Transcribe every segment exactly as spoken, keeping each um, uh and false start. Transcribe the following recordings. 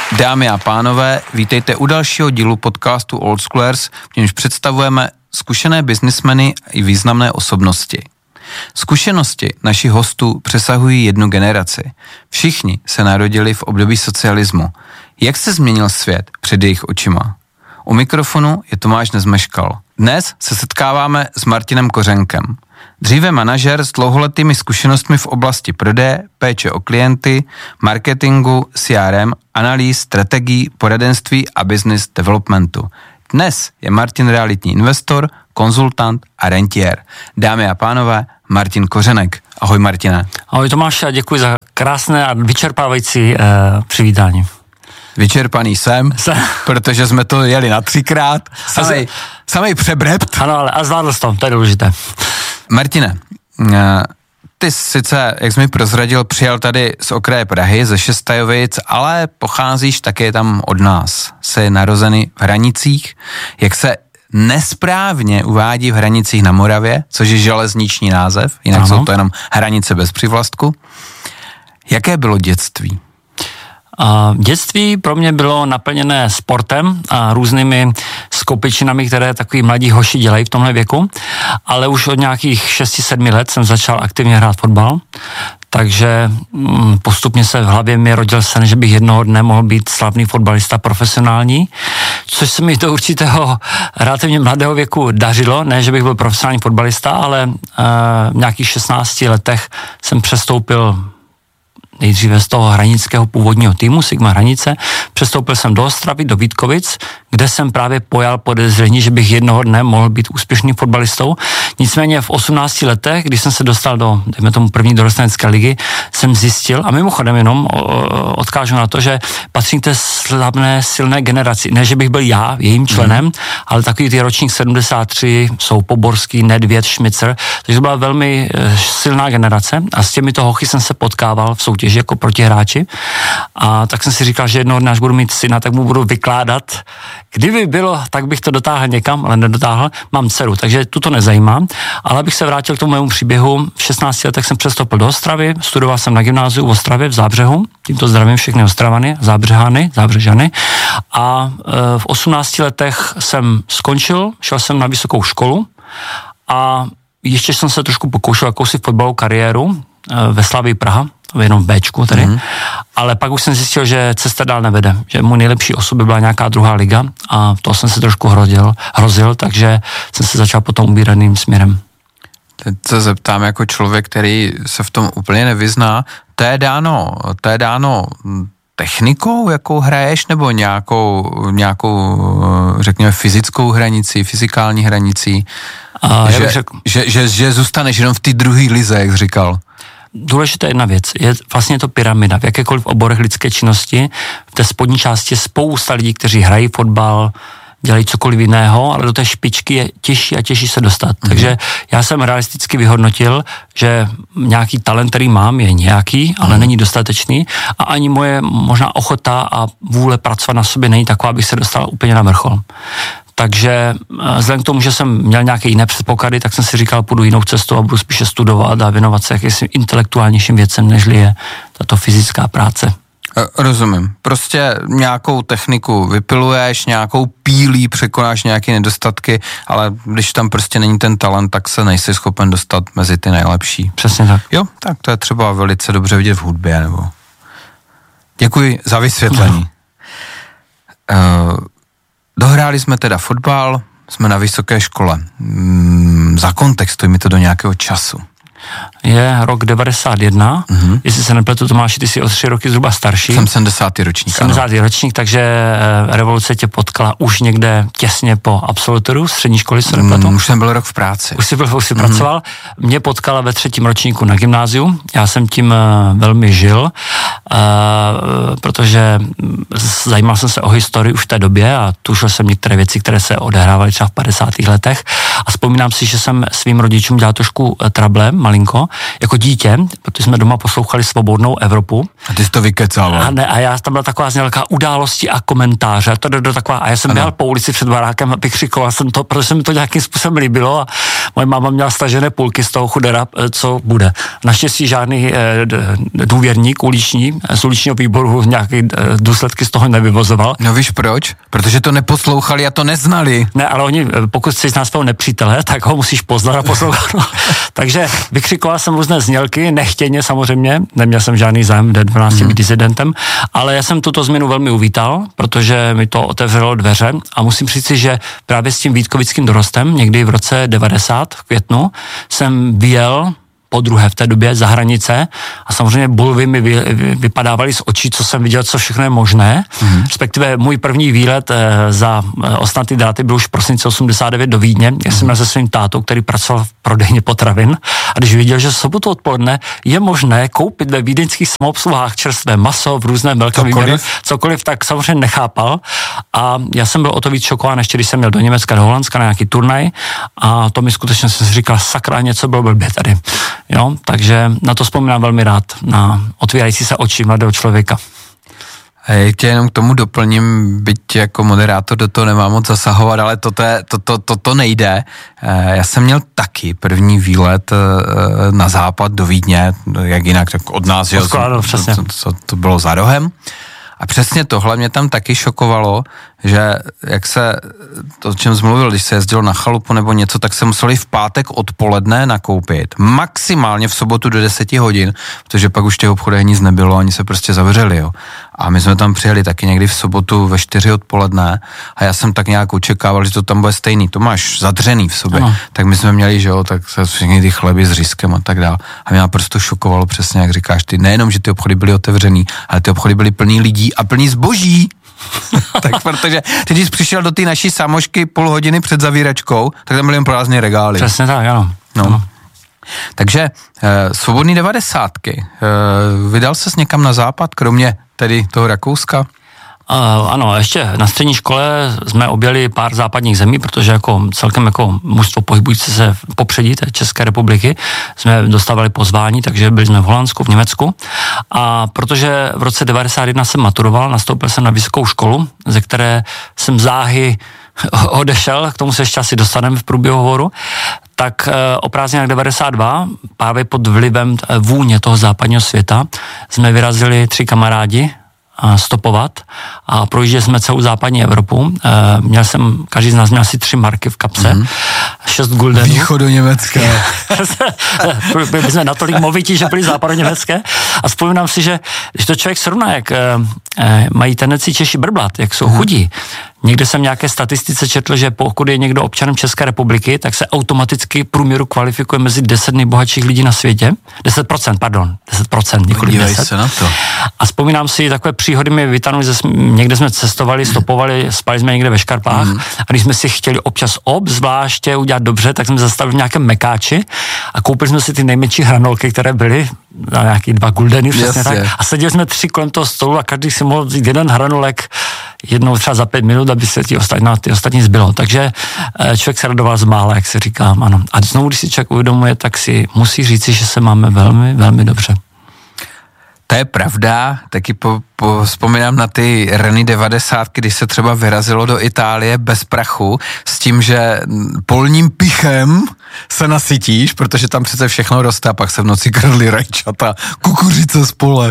Dámy a pánové, vítejte u dalšího dílu podcastu Old Schoolers, v němž představujeme zkušené biznismeny i významné osobnosti. Zkušenosti našich hostů přesahují jednu generaci. Všichni se narodili v období socialismu. Jak se změnil svět před jejich očima? U mikrofonu je Tomáš Nezmeškal. Dnes se setkáváme s Martinem Kořenkem. Dříve manažer s dlouholetými zkušenostmi v oblasti prodeje, péče o klienty, marketingu, C R M, analýz, strategií, poradenství a business developmentu. Dnes je Martin realitní investor, konzultant a rentier. Dámy a pánové, Martin Kořenek. Ahoj Martine. Ahoj Tomáš, a děkuji za krásné a vyčerpávající uh, přivítání. Vyčerpaný jsem, jsem, protože jsme to jeli na třikrát, samej, samej přebrept. Ano, ale a zvládl jsi to, to je důležité. Martine, ty sice, jak jsi mi prozradil, přijel tady z okraje Prahy, ze Šestajovic, ale pocházíš také tam od nás. Jsi narozený v Hranicích, jak se nesprávně uvádí v Hranicích na Moravě, což je železniční název, jinak ano. Jsou to jenom hranice bez přívlastku. Jaké bylo dětství? A dětství pro mě bylo naplněné sportem a různými skopičinami, které takový mladí hoši dělají v tomhle věku, ale už od nějakých šesti sedmi let jsem začal aktivně hrát fotbal, takže postupně se v hlavě mi rodil sen, že bych jednoho dne mohl být slavný fotbalista profesionální, což se mi do určitého relativně mladého věku dařilo, ne, že bych byl profesionální fotbalista, ale uh, v nějakých šestnácti letech jsem přestoupil nejdříve z toho hranického původního týmu Sigma Hranice, přestoupil jsem do Ostravy, do Vítkovic, kde jsem právě pojal podezření, že bych jednoho dne mohl být úspěšným fotbalistou. Nicméně v osmnácti letech, když jsem se dostal do, dejme tomu, první dorostenecké ligy, jsem zjistil, a mimochodem jenom odkážu na to, že patřím k té slavné silné generaci. Ne, že bych byl já jejím členem, mm. ale takový ty ročník sedmdesát tři jsou Poborský, Nedvěd, Šmicer, takže to byla velmi silná generace a s těmito hochy jsem se potkával v soutěži jako protihráči. A tak jsem si říkal, že jednoho dne, až budu mít syna, tak mu budu vykládat. Kdyby bylo, tak bych to dotáhl někam, ale nedotáhl. Mám dceru, takže tu to nezajímá. Ale abych se vrátil k tomu mému příběhu, v šestnácti letech jsem přestoupil do Ostravy, studoval jsem na gymnáziu v Ostravě v Zábřehu, tímto zdravím všechny Ostravany, Zábřehany, Zábřežany. A e, v osmnácti letech jsem skončil, šel jsem na vysokou školu a ještě jsem se trošku pokoušel jakousi fotbalovou kariéru e, ve Slavii Praha, jenom v Béčku tedy, mm-hmm. ale pak už jsem zjistil, že cesta dál nevede, že můj nejlepší osoba byla nějaká druhá liga a to jsem se trošku hrozil, hrozil, takže jsem se začal potom ubírat jiným směrem. Teď se zeptám jako člověk, který se v tom úplně nevyzná, to je dáno, to je dáno technikou, jakou hraješ, nebo nějakou, nějakou řekněme, fyzickou hranicí, fyzikální hranicí, a že, řekl... že, že, že zůstaneš jenom v té druhé lize, jak jsi říkal. Důležitá jedna věc, je vlastně to pyramida. V jakékoliv oborech lidské činnosti, v té spodní části je spousta lidí, kteří hrají fotbal, dělají cokoliv jiného, ale do té špičky je těžší a těžší se dostat. Mm-hmm. Takže já jsem realisticky vyhodnotil, že nějaký talent, který mám, je nějaký, ale mm-hmm. není dostatečný a ani moje možná ochota a vůle pracovat na sobě není taková, abych se dostal úplně na vrchol. Takže vzhledem k tomu, že jsem měl nějaké jiné předpoklady, tak jsem si říkal, půjdu jinou cestou a budu spíše studovat a věnovat se jakýmsi intelektuálnějším věcem, nežli je tato fyzická práce. Rozumím. Prostě nějakou techniku vypiluješ, nějakou pílí překonáš nějaké nedostatky, ale když tam prostě není ten talent, tak se nejsi schopen dostat mezi ty nejlepší. Přesně tak. Jo, tak to je třeba velice dobře vidět v hudbě, nebo... Děkuji za vysvětlení. No. Uh, Dohráli jsme teda fotbal, jsme na vysoké škole. Hmm, zakontextuj mi to do nějakého času. Je rok devadesát jedna, mm-hmm. jestli se nepletu, Tomáši, ty jsi o tři roky zhruba starší. Jsem sedmdesátý ročník. sedmdesátý ročník, takže revoluce tě potkala už někde těsně po absolutoru střední školy, se nepletu. Mm, už jsem byl rok v práci. Už jsi byl, už jsi mm-hmm. pracoval. Mě potkala ve třetím ročníku na gymnáziu, já jsem tím uh, velmi žil, uh, protože zajímal jsem se o historii už v té době a tušil jsem některé věci, které se odehrávaly třeba v padesátých letech a vzpomínám si, že jsem svým rodičům dělal trošku trable, malinko, zajímalo jako dítě, protože jsme doma poslouchali Svobodnou Evropu. A ty jsi to vykecával. A, ne, a já tam byla taková znělka události a komentáře. To do, do taková, a já jsem běhal po ulici před barákem a vykřikoval jsem to, protože se mi to nějakým způsobem líbilo a moje máma měla stažené půlky z toho chudera, co bude. Naštěstí žádný eh, důvěrník uliční, z uličního výboru nějaké eh, důsledky z toho nevyvozoval. No víš proč? Protože to neposlouchali a to neznali. Ne, ale oni, pokud jsi znal svého nepřítele, tak ho musíš poznat a poslouchat. No. Takže vykřikoval jsem různé znělky, nechtěně samozřejmě, neměl jsem žádný zájem ve dvanácti být disidentem, ale já jsem tuto změnu velmi uvítal, protože mi to otevřelo dveře a musím říct si, že právě s tím vítkovickým dorostem někdy v roce devadesát v květnu jsem vyjel po druhé v té době za hranice a samozřejmě bulvy mi vy, vy, vypadávaly z očí, co jsem viděl, co všechno je možné. Mm-hmm. Respektive můj první výlet e, za e, ostnatý dráty byl už v prosinci osmdesát devět do Vídně. Já jsem měl se svým tátou, který pracoval v prodejně potravin a když viděl, že sobotu odpoledne je možné koupit ve vídeňských samoobsluhách čerstvé maso v různém velkém výběru, cokoliv, tak samozřejmě nechápal a já jsem byl o to víc šokován, ještě když jsem měl do Německa, do Holandska na nějaký turnaj a to mi skutečně jsem si říkal, sakra, něco bylo blbě tady. Jo, takže na to vzpomínám velmi rád, na otvírající se oči mladého člověka. Já tě jenom k tomu doplním, byť jako moderátor do toho nemám moc zasahovat, ale toto, je, toto, toto nejde. Já jsem měl taky první výlet na západ do Vídně, jak jinak, tak od nás, že Skládal, přesně. To, to, to bylo za rohem. A přesně tohle mě tam taky šokovalo, že jak se, to o čem jsi mluvil, když se jezdilo na chalupu nebo něco, tak se museli v pátek odpoledne nakoupit. Maximálně v sobotu do deseti hodin, protože pak už těch obchodech nic nebylo, oni se prostě zavřeli, jo. A my jsme tam přijeli taky někdy v sobotu ve čtyři odpoledne a já jsem tak nějak očekával, že to tam bude stejný. To máš zadřený v sobě. Ano. Tak my jsme měli, že jo, tak se všechny ty chleby s řízkem a tak dál. A mě naprosto šokovalo přesně, jak říkáš ty, nejenom, že ty obchody byly otevřený, ale ty obchody byly plný lidí a plný zboží. Tak protože ty, když přišel do té naší samošky půl hodiny před zavíračkou, tak tam byly jen prázdné regály. Přesně tak, ano. No. ano. Takže eh, svobodný devadesátky. Eh, vydal ses někam na západ, kromě tedy toho Rakouska? Uh, ano, ještě na střední škole jsme objeli pár západních zemí, protože jako celkem jako mužstvo pohybující se v popředí té České republiky jsme dostávali pozvání, takže byli jsme v Holandsku, v Německu a protože v roce devadesát jedna jsem maturoval, nastoupil jsem na vysokou školu, ze které jsem záhy odešel, k tomu se ještě asi dostaneme v průběhu hovoru, tak o prázdninách devadesát dva, právě pod vlivem vůně toho západního světa, jsme vyrazili tři kamarádi stopovat a projížděli jsme celou západní Evropu. E, měl jsem, každý z nás měl asi tři marky v kapse, mm-hmm. šest guldenů. Východoněmecké. Byli jsme natolik movití, že byli západoněmecké a vzpomínám si, že když to člověk srovná, jak e, mají tendenci Češi brblat, jak jsou mm-hmm. chudí. Někde jsem nějaké statistice četl, že pokud je někdo občanem České republiky, tak se automaticky průměru kvalifikuje mezi deset nejbohatších lidí na světě. deset procent, pardon, deset procent, několik deset. Se na to. A vzpomínám si, takové příhody mi vytanuly, že někde jsme cestovali, stopovali, spali jsme někde ve škarpách mm. a když jsme si chtěli občas obzvláště udělat dobře, tak jsme zastavili v nějakém mekáči a koupili jsme si ty nejmenší hranolky, které byly na nějaký dva guldeny, přesně tak. A seděli jsme tři kolem toho stolu a každý si mohl vzít jeden hranolek jednou třeba za pět minut, aby se ty ostatní, no, ty ostatní zbylo. Takže člověk se radoval z mála, jak se říká, ano. A znovu, když si člověk uvědomuje, tak si musí říci, že se máme velmi, velmi dobře. To je pravda, taky po, po, vzpomínám na ty rany devadesátky, když se třeba vyrazilo do Itálie bez prachu, s tím, že polním pichem se nasytíš, protože tam přece všechno roste a pak se v noci kradly rajčata, kukuřice z pole.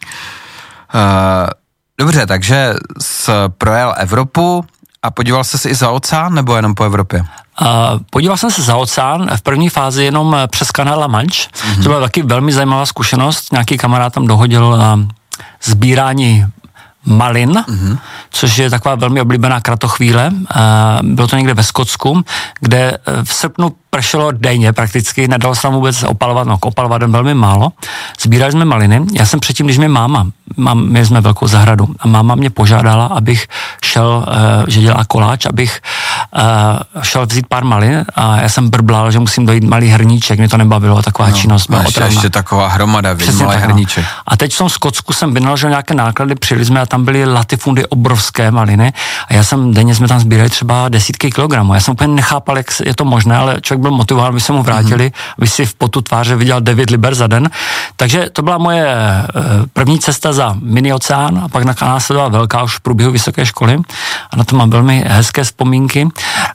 Uh, dobře, takže jsi projel Evropu a podíval jsi se i za oceán, nebo jenom po Evropě? Uh, podíval jsem se za oceán, v první fázi jenom přes kanál La Manche, mm-hmm. to byla taky velmi zajímavá zkušenost, nějaký kamarád tam dohodil uh, sbírání malin, mm-hmm. což je taková velmi oblíbená kratochvíle, uh, bylo to někde ve Skotsku, kde v srpnu pršelo denně prakticky, nedalo se tam vůbec opalovat, no opalovat velmi málo. Sbírali jsme maliny. Já jsem předtím, když mě máma, mám, my jsme velkou zahradu a máma mě požádala, abych šel, uh, že dělá koláč, abych uh, šel vzít pár malin a já jsem brblal, že musím dojít malý hrníček, mě to nebavilo, taková no, činnost. No, ještě, ještě taková hromada, víc, malý hrníček. A teď v tom Skotsku jsem vynaložil nějaké náklady, přijeli jsme a tam byly latifundy obrovské maliny a já jsem, denně jsme tam sbírali třeba desítky kilogramů. Já jsem úplně nechápal, jak je to možné, ale člověk byl motivován, aby se mu vrátili, mm-hmm. aby si v potu tváře viděl devět liber za den. Takže to byla moje první cesta za mini oceán a pak následovala velká už v průběhu vysoké školy a na to mám velmi hezké vzpomínky.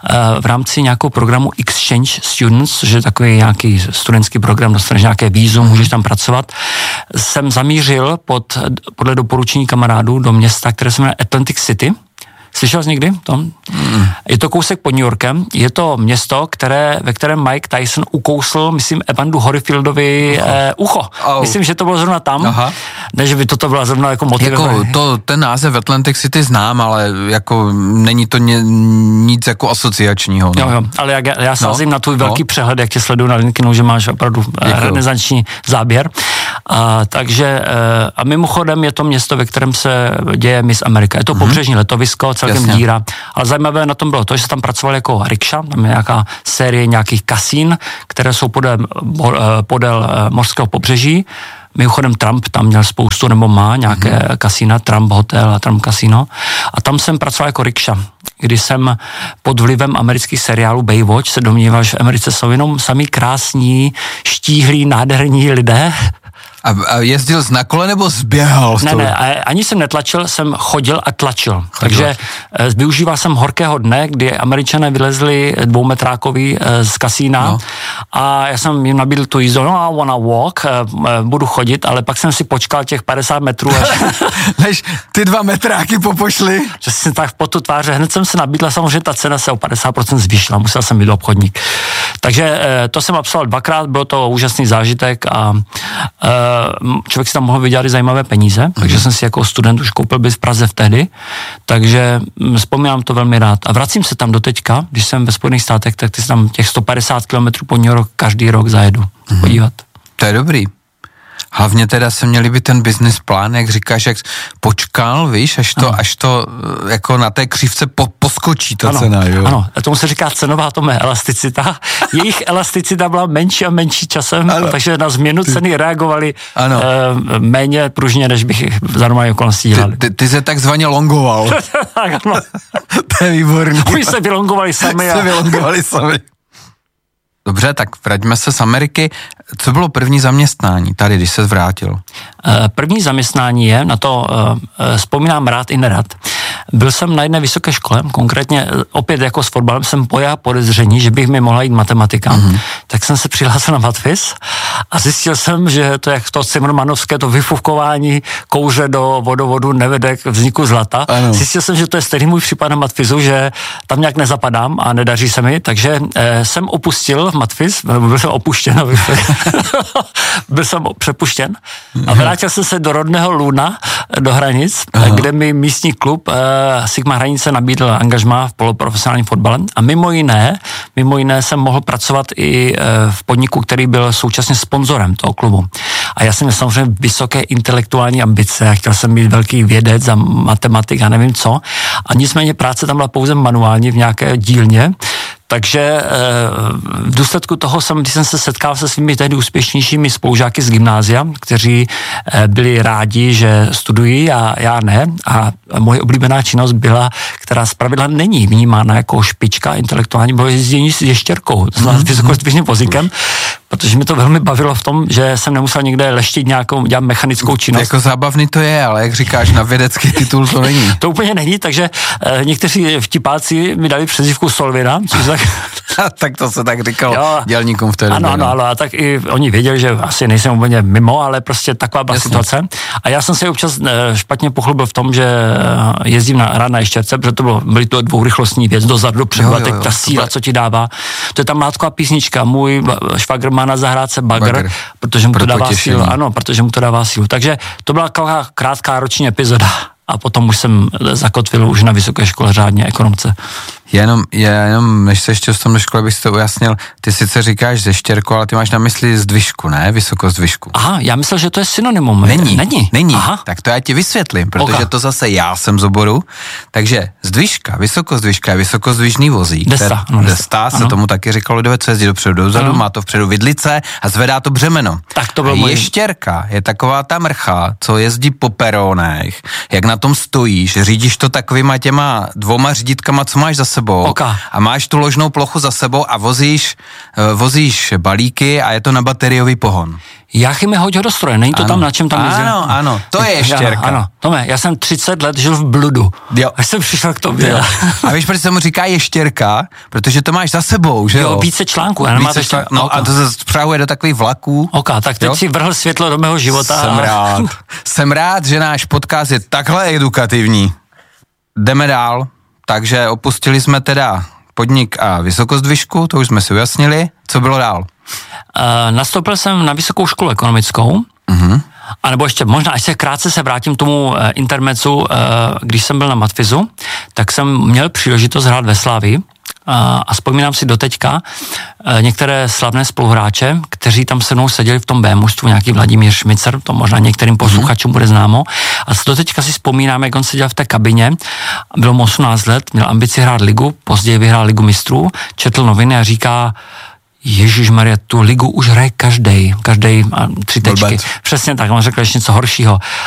V rámci nějakého programu Exchange Students, což je takový nějaký studentský program, dostaneš nějaké vízum, můžeš tam pracovat, jsem zamířil pod, podle doporučení kamarádů do města, které se jmenuje Atlantic City. Slyšel jsi někdy to? Mm. Je to kousek pod New Yorkem, je to město, které, ve kterém Mike Tyson ukousl, myslím, Evandu Holyfieldovi eh, ucho. Oh. Myslím, že to bylo zrovna tam, Aha. ne, že by toto byla zrovna jako motivované. Jako to, ten název Atlantic City znám, ale jako není to ně, nic jako asociačního. No. Jo, jo, ale já, já sázím no. na tvůj velký no. přehled, jak tě sleduju na LinkedInu, že máš opravdu Děkuju. renesanční záběr. A, takže, a mimochodem je to město, ve kterém se děje Miss America. Je to mm-hmm. pobřežní letovisko, celkem Jasně. díra. Ale zajímavé na tom bylo to, že se tam pracoval jako rikša, tam je nějaká série nějakých kasín, které jsou podél, podél mořského pobřeží. Mimochodem Trump tam měl spoustu, nebo má nějaké mm-hmm. kasína, Trump Hotel a Trump Casino. A tam jsem pracoval jako rikša, kdy jsem pod vlivem amerických seriálů Baywatch se domníval, že v Americe jsou jenom sami krásní, štíhlí, nádherní lidé. A, a jezdil jsi na kole nebo zběhal? Ne, ne, ani jsem netlačil, jsem chodil a tlačil. Chodil. Takže e, využíval jsem horkého dne, kdy Američané vylezli dvoumetrákový e, z kasína no. a já jsem jim nabídl tu jízdu, no I wanna walk, e, budu chodit, ale pak jsem si počkal těch padesát metrů. Až... Než ty dva metráky popošli. Že jsem tak v potu tváře, hned jsem se nabídl, samozřejmě ta cena se o padesát procent zvýšila, musel jsem být obchodník. Takže e, to jsem absolvoval dvakrát, byl to úžasný zážitek a e, člověk si tam mohl vydělat i zajímavé peníze, mm. takže jsem si jako student už koupil byt v Praze vtedy, takže vzpomínám to velmi rád. A vracím se tam do teďka, když jsem ve Spojených státech, tak ty tam těch sto padesát kilometrů po New York každý rok zajedu mm. podívat. To je dobrý. Hlavně teda se měli by ten business plán, jak říkáš, jak počkal, víš, až to, až to jako na té křivce po, poskočí ta ano, cena, jo? Ano, a tomu se říká cenová tomu elasticita. Jejich elasticita byla menší a menší časem, ano. takže na změnu ceny reagovali e, méně pružně, než bych za normální okolností dělali. Ty, ty, ty se takzvaně longoval. tak, ano. To je výborný. Oni se vylongovali sami. A... se vylongovali sami. Dobře, tak vraťme se z Ameriky. Co bylo první zaměstnání tady, když se vrátil? První zaměstnání je, na to uh, vzpomínám rád i nerad. Byl jsem na jedné vysoké škole, konkrétně opět jako s fotbalem jsem pojal podezření, že bych mi mohla jít matematika. Mm-hmm. Tak jsem se přihlásil na matfiz a zjistil jsem, že to jak to cimrmanovské, to vyfufkování kouře do vodovodu nevede k vzniku zlata. Ano. Zjistil jsem, že to je stejný můj případ na matfizu, že tam nějak nezapadám a nedaří se mi, takže eh, jsem opustil matfiz, byl jsem opuštěn, byl jsem přepuštěn a vrátil jsem se do rodného Luna, do Hranic, Aha. kde mi místní klub uh, Sigma Hranice nabídl angažmá v poloprofesionálním fotbale a mimo jiné, mimo jiné jsem mohl pracovat i uh, v podniku, který byl současně sponzorem toho klubu. A já jsem měl samozřejmě vysoké intelektuální ambice a chtěl jsem být velký vědec a matematik a nevím co. A nicméně práce tam byla pouze manuální v nějaké dílně. Takže v důsledku toho jsem, když jsem se setkal se svými tehdy úspěšnějšími spolužáky z gymnázia, kteří byli rádi, že studují a já ne. A moje oblíbená činnost byla, která zpravidla není vnímána jako špička intelektuální, bylo jezdění s ještěrkou, to znamená s vysokorychlostním vozíkem, protože mi to velmi bavilo v tom, že jsem nemusel někde leštit nějakou, dělat mechanickou činnost. Jako zábavný to je, ale jak říkáš, na vědecký titul to není. To úplně není, takže eh, někteří vtipáci mi dali přezdívku Solvina, což tak... tak to se tak říkalo jo, dělníkům v té Ano, ano, ano, a tak i oni věděli, že asi nejsem úplně mimo, ale prostě taková byla Jasně. situace. A já jsem se občas eh, špatně pochlubil v tom, že jezdím na, rád na ještěrce, protože to bylo, byly to dvourychlostní věc, dozadu, dopředu, a teď ta síla, co ti dává. To je tam mlátková písnička, můj švagr má na zahrádce bagr, bagr. protože mu to dává potěšení. sílu. Ano, protože mu to dává sílu. Takže to byla taková krátká roční epizoda a potom už jsem zakotvil už na vysoké škole řádně ekonomce. Já jenom, já jenom, než se ještě dostanu do školy, bych si to ujasnil, ty sice říkáš ze Štěrku, ale ty máš na mysli zdvižku, ne? Vysokozdvižku. Aha, já myslel, že to je synonymum. Není, není. Není. Aha. Tak to já ti vysvětlím, protože Oka. to zase já jsem z oboru. Takže zdvižka, vysokozdvižka je vysokozdvižný vozík. Desta. No, desta se ano. tomu taky říkalo lidové, co jezdí dopředu, dozadu, ano. má to vpředu vidlice a zvedá to břemeno. Tak to bylo a můj... ještěrka je taková ta mrcha, co jezdí po peronech, jak na tom stojíš, řídíš to takovýma těma dvouma řídítkama, co máš za sebou. Oka. A máš tu ložnou plochu za sebou a vozíš, vozíš balíky a je to na bateriový pohon. Jáchy mi hoď ho do stroje, není to ano. tam, na čem tam jezdím? Ano, ano, to je ještěrka. Ano, ano, Tome, já jsem třicet let žil v bludu, jo. až jsem přišel k tobě. Jo. A víš, proč se mu říká ještěrka? Protože to máš za sebou, že jo? Jo, více článků. Já více článk, no oka. A to se přahuje do takových vlaků. Oka, tak teď jo? si vrhl světlo do mého života. Jsem a... rád. Jsem rád, že náš podcast je takhle edukativní. Jdeme dál, takže opustili jsme teda podnik a vysokozdvižku, to už jsme si ujasnili. Co bylo dál? Uh, nastoupil jsem na vysokou školu ekonomickou, uh-huh. a nebo ještě možná, ještě krátce se vrátím k tomu uh, intermecu, uh, když jsem byl na matfizu, tak jsem měl příležitost hrát ve Slavii uh, a vzpomínám si doteďka uh, některé slavné spoluhráče, kteří tam se mnou seděli v tom bé mužstvu, nějaký Vladimír Šmicer, to možná některým posluchačům uh-huh. bude známo, a doteďka si vzpomínám, jak on seděl v té kabině, bylo mu osmnáct let, měl ambici hrát ligu, později vyhrál ligu mistrů, četl noviny a říká: Ježišmarja, tu ligu už hraje každej, každej, tři tečky. Blbec. Přesně tak, on řekl ještě něco horšího.